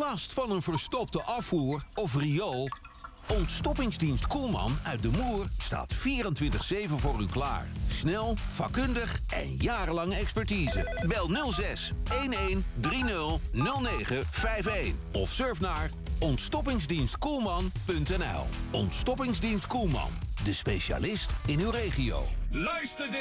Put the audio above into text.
last van een verstopte afvoer of riool? Ontstoppingsdienst Koelman uit De Moer staat 24/7 voor u klaar. Snel, vakkundig en jarenlange expertise. Bel 06 1130 0951 of surf naar ontstoppingsdienstkoelman.nl. Ontstoppingsdienst Koelman, de specialist in uw regio. Luister